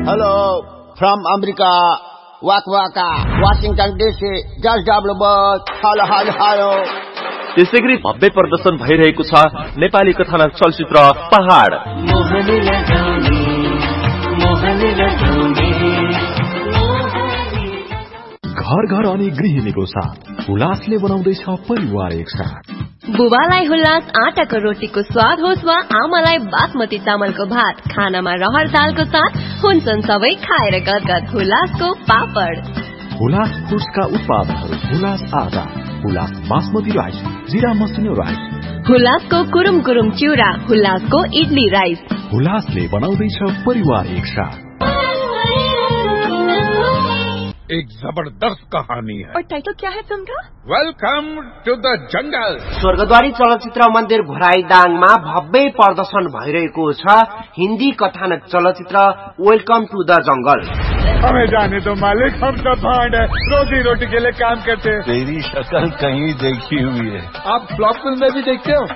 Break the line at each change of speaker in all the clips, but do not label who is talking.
Hello, from America, Waka, Washington DC, just double bird, hello.
त्यसैगरी भव्य प्रदर्शन भइरहेको छ नेपाली कथानक चलचित्र पहाड।
घर घर अनि गृहिणीको साथ हुलासले बनाउँदैछ परिवार एकसाथ।
बुबालाई हुलास आटाको रोटीको स्वाद होस् वा आमालाई बासमती चामलको भात, खानामा रहर दालको साथ हुन्छन् सबै खाएर गदगद हुलासको पापड।
हुलास फुड्सका उत्पादनहरू हुलास आटा, हुलास बासमती राइस, जिरा मसिनो राइस,
हुलासको कुरुम कुरुम चिउरा, हुलासको इडली राइस।
हुलासले बनाउँदैछ परिवार एकसाथ।
एक जबरदस्त कहानी है।
और टाइटल क्या है फिल्म का?
Welcome two the jungle.
Swargadwari चलचित्र मन्दिर घोराईदाङमा भव्य प्रदर्शन भइरहेको छ हिन्दी कथानक चलचित्र वेलकम टू द जंगल।
हमें जाने दो मालिक, हम सब भांड है, रोजी रोटी के लिए काम करते हैं।
तेरी शक्ल कहीं देखी हुई है।
आप ब्लॉक फिल्म में भी देखते हो?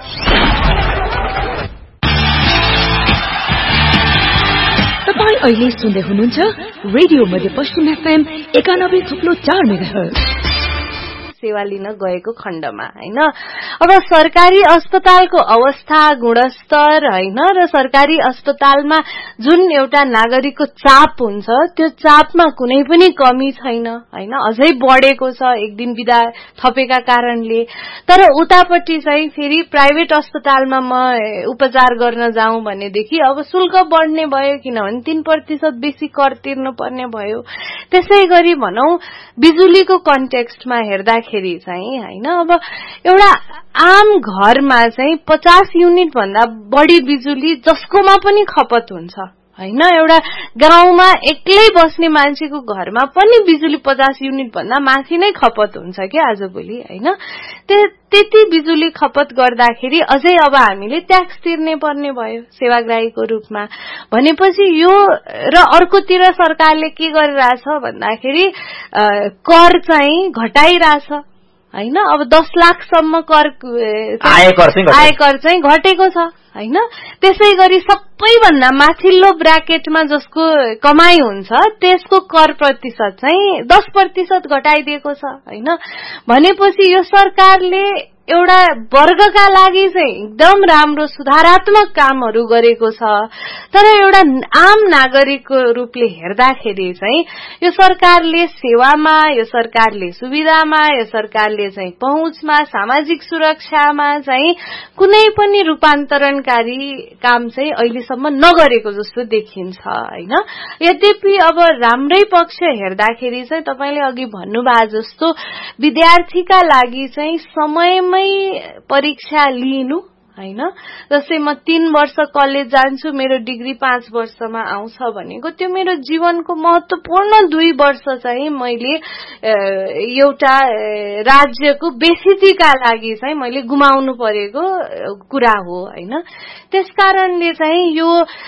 तपाईं अहिले सुन्दै हुनुहुन्छ रेडियो मध्य पश्चिम FM 91.4 मेगाहर्ज।
सेवा लिन गएको खण्डमा हैन, अब सरकारी अस्पतालको अवस्था, गुणस्तर हैन र सरकारी अस्पतालमा जुन एउटा नागरिकको चाप हुन्छ त्यो चापमा कुनै पनि कमी छैन हैन, अझै बढेको छ एक दिन बिदा थपेका कारणले। तर उतापट्टि चाहिँ फेरि प्राइभेट अस्पतालमा म उपचार गर्न जाउँ भनेदेखि अब शुल्क बढ्ने भयो, किनभने 3% बेसी कर तिर्नु पर्ने भयो। त्यसैगरी भनौं बिजुलीको कन्टेक्स्टमा हेर्दाखेरि चाहिँ हैन, अब एउटा आम घरमा चाहिँ 50 युनिट भन्दा बढी बिजुली जसकोमा पनि खपत हुन्छ हैन, एउटा गाउँमा एक्लै बस्ने मान्छेको घरमा पनि बिजुली 50 युनिट भन्दा माथि नै खपत हुन्छ के आजभोलि हैन। त्यति बिजुली खपत गर्दाखेरि अझै अब हामीले ट्याक्स तिर्ने पर्ने भयो सेवाग्राहीको रूपमा। भनेपछि यो र अर्कोतिर सरकारले के गरिरहेछ भन्दाखेरि कर चाहिँ घटाइरहेछ हैन। अब 10 लाखसम्म आयकर चाहिँ घटेको छ हैन। त्यसैगरी सबैभन्दा माथिल्लो ब्राकेटमा जसको कमाई हुन्छ त्यसको कर प्रतिशत चाहिँ 10% घटाइदिएको छ हैन। भनेपछि यो सरकारले एउटा वर्गका लागि चाहिँ एकदम राम्रो सुधारात्मक कामहरू गरेको छ, तर एउटा आम नागरिकको रूपले हेर्दाखेरि चाहिँ यो सरकारले सेवामा, यो सरकारले सुविधामा, यो सरकारले चाहिँ पहुँचमा, सामाजिक सुरक्षामा चाहिँ कुनै पनि रूपान्तरणकारी काम चाहिँ अहिलेसम्म नगरेको जस्तो देखिन्छ हैन। यद्यपि अब राम्रै पक्ष हेर्दाखेरि चाहिँ तपाईले अघि भन्नुभयो जस्तो विद्यार्थीका लागि चाहिँ समयमै परीक्षा लिनु हैन। जस्तै म 3 वर्ष कलेज जान्छु, मेरो डिग्री 5 वर्षमा आउँछ भनेको त्यो मेरो जीवनको महत्वपूर्ण 2 वर्ष चाहिँ मैले एउटा राज्यको बेसितीका लागि चाहिँ मैले गुमाउनु परेको कुरा हो हैन। त्यसकारणले चाहिँ यो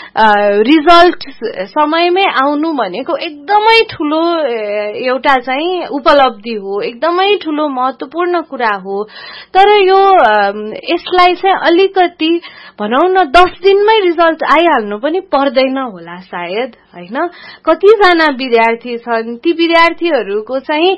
रिजल्ट समयमै आउनु भनेको एकदमै ठूलो एउटा चाहिँ उपलब्धि हो, एकदमै ठूलो महत्वपूर्ण कुरा हो। तर यो यसलाई चाहिँ अलिकति भनौं न 10 दिनमै रिजल्ट आइहाल्नु पनि पर्दैन होला सायद हैन। कतिजना विद्यार्थी छन्, ती विद्यार्थीहरूको चाहिँ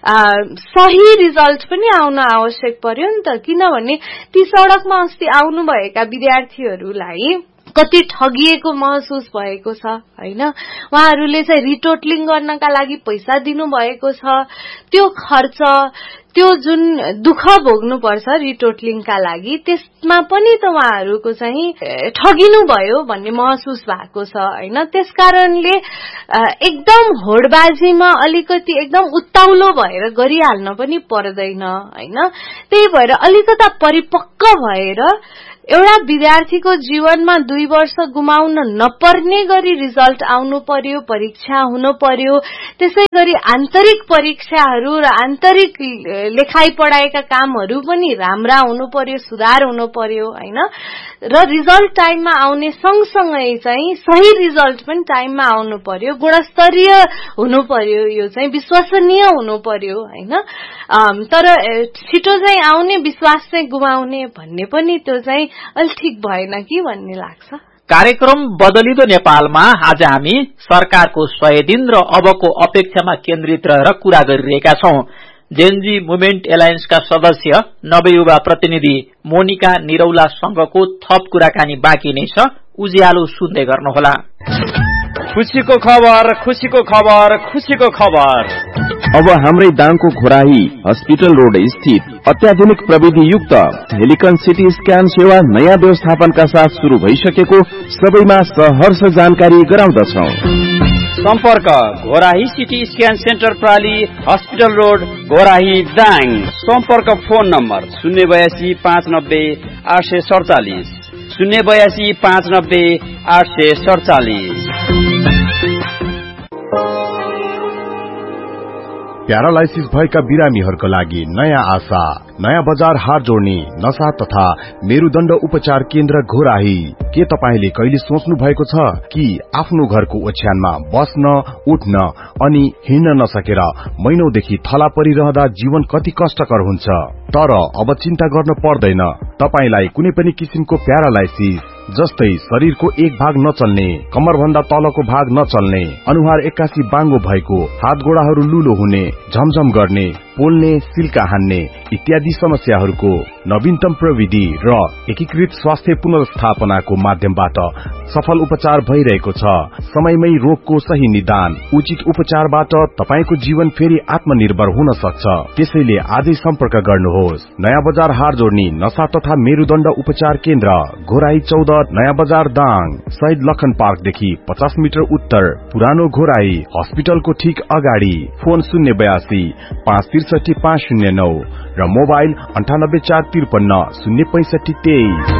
सही रिजल्ट पनि आउन आवश्यक पर्यो नि त, किनभने ती सडकमा अस्ति आउनु भएका विद्यार्थीहरूलाई कति ठगिएको महसुस भएको छ हैन। उहाँहरूले चाहिँ रिटोटलिङ गर्नका लागि पैसा दिनु भएको छ, त्यो खर्च, त्यो जुन दुःख भोग्नु पर्छ रिटोटलिङका लागि, त्यसमा पनि त उहाँहरूको चाहिँ ठगिनु भयो भन्ने महसुस भएको छ हैन। त्यसकारणले एकदम होडबाजीमा अलिकति एकदम उत्ताउलो भएर गरिहाल्न पनि पर्दैन हैन। त्यही भएर अलिकता परिपक्व भएर एउटा विद्यार्थीको जीवनमा 2 वर्ष गुमाउन नपर्ने गरी रिजल्ट आउनु पर्यो, परीक्षा हुनु पर्यो। त्यसैगरी आन्तरिक परीक्षाहरू र आन्तरिक लेखाइ पढाइका कामहरू पनि राम्रा हुनु पर्यो, सुधार हुनु पर्यो हैन। र रिजल्ट टाइममा आउने सँगसँगै चाहिँ सही रिजल्ट पनि टाइममा आउनु पर्यो, गुणस्तरीय हुनु पर्यो, यो चाहिँ विश्वसनीय हुनु पर्यो हैन। तर छिटो चाहिँ आउने, विश्वास चाहिँ गुमाउने भन्ने पनि त्यो चाहिँ अलि ठीक भएन कि भन्ने लाग्छ।
कार्यक्रम बदलिदो नेपालमा आज हामी सरकारको 100 दिन र अबको अपेक्षामा केन्द्रित रहेर कुरा गरिरहेका छौं। जेनजी मुभमेन्ट एलायन्सका सदस्य नवयुवा प्रतिनिधि मोनिका निरौलासँगको थप कुराकानी बाँकी नै छ। उज्यालो सुन्दै गर्नुहोला।
खुशीको खबर, खुशीको खबर, खुशीको खबर।
अब हाम्रै दाङको घोराही हस्पिटल रोड स्थित अत्याधुनिक प्रविधि युक्त हेलिकन सिटी स्क्यान सेवा नयाँ व्यवस्थापनका साथ शुरू भइसकेको सबैमा सहर्ष जानकारी गराउँदछौ।
सम्पर्क Ghorahi CT scan centre प्राली hospital road Ghorahi Dang. सम्पर्क फोन नम्बर 082 590 847 082 590 847।
प्यारालाइसिस भएका बिरामीहरूका लागि नयाँ आशा, नयाँ बजार हार जोड्ने नशा तथा मेरुदण्ड उपचार केन्द्र घोराही। के तपाईले कहिले सोच्नु भएको छ कि आफ्नो घरको ओछ्यानमा बस्न, उठ्न अनि हिँड्न नसकेर महिनौदेखि थला परिरहँदा जीवन कति कष्टकर हुन्छ? तर अब चिन्ता गर्न पर्दैन। तपाईलाई कुनै पनि किसिमको प्यारालाइसिस जस्तै शरीरको एक भाग नचल्ने, कमर भन्दा तलको भाग नचल्ने, अनुहार एक्कासी बाङ्गो भएको, हात गोडाहरू लुलो हुने, झमझम गर्ने, पोल्ने, सिल्का हान्ने इत्यादि समस्याहरूको नवीनतम प्रविधि र एकीकृत स्वास्थ्य पुनर्स्थापनाको माध्यमबाट सफल उपचार भइरहेको छ। समयमै रोगको सही निदान, उचित उपचारबाट तपाईको जीवन फेरि आत्मनिर्भर हुन सक्छ। त्यसैले आजै सम्पर्क गर्नुहोस्। नयाँ बजार हार जोड्ने नशा तथा मेरुदण्ड उपचार केन्द्र घोराही 14 नयाँ बजार दाङ, शहीद लखन पार्कदेखि 50 मिटर उत्तर, पुरानो घोराही हस्पिटलको ठीक अगाडि। फोन 082 563 509 र मोबाइल 98 453 065 23।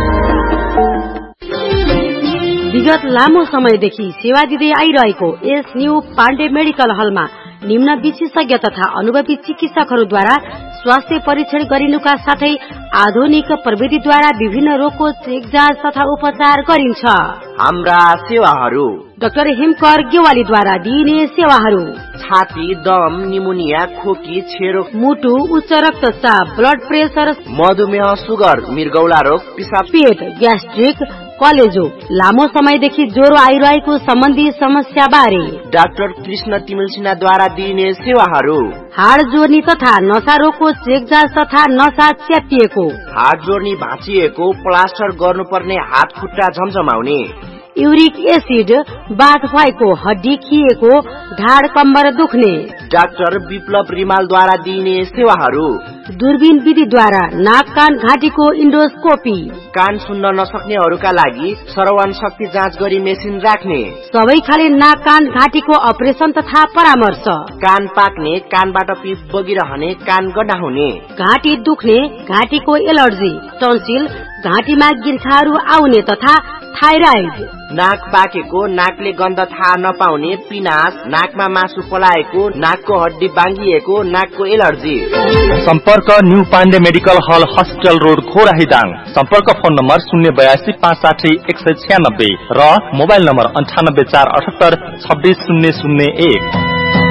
विगत लामो समयदेखि सेवा दिँदै आइरहेको एस न्यू पाण्डे मेडिकल हलमा निम्न विशेषज्ञ तथा अनुभवी चिकित्सकहरूद्वारा स्वास्थ्य परीक्षण गरिनुका साथै आधुनिक प्रविधिद्वारा विभिन्न रोगको चेक जाँच तथा उपचार गरिन्छ।
हाम्रा सेवाहरू:
डाक्टर हिमकर गेवालीद्वारा दिइने सेवाहरू:
छाती, दम, निमोनिया, खोकी, छेरो,
मुटु, उच्च रक्तचाप, ब्लड प्रेसर,
मधुमेह, सुगर, मृगौला रोग, पिसाब,
पेट, ग्यास्ट्रिक, कलेजो, लामो समयदेखि ज्वरो आइरहेको सम्बन्धी समस्या बारे
डाक्टर कृष्ण तिमिल सिन्हाद्वारा दिइने सेवाहरू:
हाड जोड्ने तथा नसा रोगको चेक जाँच तथा नसा च्यातिएको,
हाड जोड्ने भाँचिएको, प्लास्टर गर्नुपर्ने हात खुट्टा झमझमाउने,
युरिक एसिड बाथ भएको, हड्डी खिएको, ढाड कम्बर दुख्ने,
डाक्टर विप्लव रिमालद्वारा दिइने सेवाहरू:
दूरबीन विधिद्वारा नाक कान घाँटीको इन्डोस्कोपी,
कान सुन्न नसक्नेहरूका लागि श्रवण शक्ति जाँच गरी मेसिन राख्ने,
सबै खाले नाक कान घाँटीको अपरेसन तथा परामर्श,
कान पाक्ने, कानबाट पिप बगिरहने, कान गडाउने,
घाँटी दुख्ने, घाँटीको एलर्जी, टन्सिल, घाँटीमा गिर्खाहरू आउने तथा थाइराइड,
नाक पाकेको, नाकले गन्ध थाहा नपाउने, पिनास, नाकमा मासु पलाएको, नाकको हड्डी बाङ्गिएको, नाकको एलर्जी।
सम्पर्क न्यू पाण्डे मेडिकल हल हस्पिटल रोड घोराही दाङ। सम्पर्क फोन नम्बर 082 560 196 र mobile number 98 478 26 001।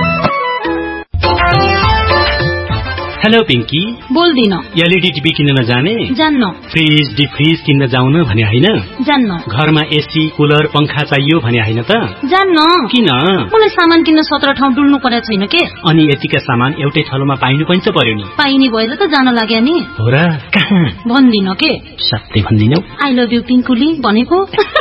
Hello Pinky,
बोल्दिन।
LED TV किन्न नजाने?
जान्न।
फ्रिज डिफ्रिज किन्न जाउन भने हैन?
जान्न।
घरमा एसी कुलर पंखा चाहियो भने हैन त?
जान्न।
किन?
मलाई सामान किन्न 17 ठाउँ डुल्नु परेको छैन के?
अनि यतिका सामान एउटै ठाउँमा पाइनु पनि त पर्यो नि।
पाइने भएर त जान लाग्या नि।
हो र? कहाँ?
भन्दिन के?
सत्य भन्दिनौ?
आई लभ यु पिंकुली भनेको।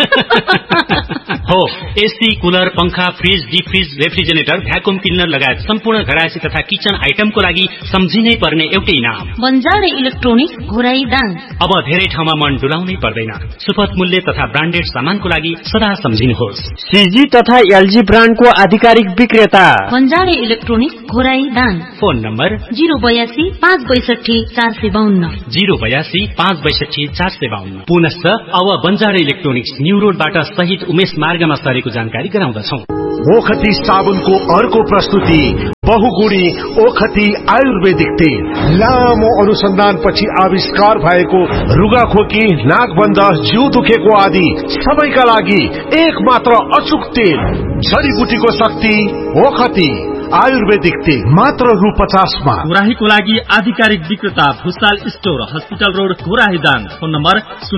हो, एसी कुलर पंखा फ्रिज डिफ्रिज रेफ्रिजरेटर भ्याकुम क्लिनर लगायत सम्पूर्ण घरायसी तथा किचन आइटमको लागि सम्झिनै पर्ने एउटै नाम
बन्जारे इलेक्ट्रोनिक्स घोराही दाङ।
अब धेरै ठाउँमा मन डुलाउनै पर्दैन। सुपथ मूल्य तथा ब्रान्डेड सामानको लागि सदा सम्झिनुहोस्।
सीजी तथा एलजी ब्रान्डको आधिकारिक विक्रेता
बन्जारे electronics Ghorahi Dang.
Phone number
082 562 452
082 562 452। पुनश्च अब बन्जारे इलेक्ट्रोनिक्स न्यू रोडबाट शहीद उमेश मार्गमा सरेको जानकारी गराउँदछौं।
ओखती साबुनको अर्को प्रस्तुति बहुगुणी ओखती आयुर्वेदिक तेल। लामो अनुसन्धानपछि आविष्कार भएको रुगाखोकी, नाकबन्द, जिउ दुखेको आदि सबैका लागि एक मात्र अचूक तेल। जडीबुटीको शक्ति ओखती।
आयुर्वेदिक तेल मात्र ₹50 मा।
घोराहीको लागि आधिकारिक विक्रेता Bhusal store, hospital road, Ghorahi Dang. Phone number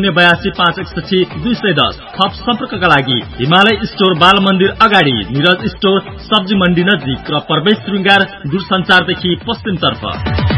0825161 थप सम्पर्कका लागि हिमालय स्टोर, बाल मन्दिर अगाडि, निरज स्टोर, सब्जी मण्डी नजिक र प्रवेश श्रृंगार दूरसञ्चारदेखि पश्चिमतर्फ।